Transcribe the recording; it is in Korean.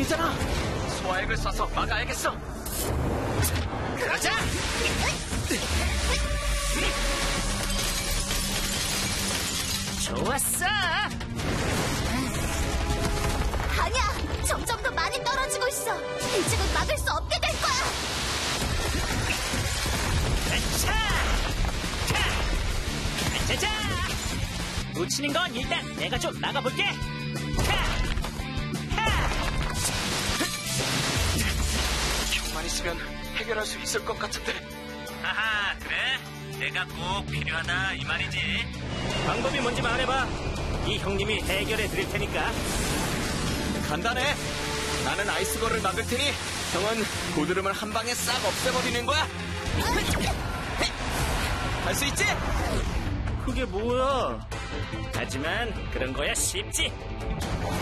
보이잖아. 소화액을 쏴서 막아야겠어. 그러자. 좋았어. 아니야, 점점 더 많이 떨어지고 있어. 일찍은 막을 수 없게 될 거야. 차! 짜자! 놓치는 건 일단 내가 좀 막아볼게. 형만 있으면 해결할 수 있을 것 같은데. 하하, 그래? 내가 꼭 필요하다 이 말이지. 방법이 뭔지 말해봐. 이 형님이 해결해 드릴 테니까. 간단해. 나는 아이스볼을 막을 테니 형은 고드름을 한 방에 싹 없애버리는 거야. 할 수 있지? 그게 뭐야? 하지만 그런 거야 쉽지.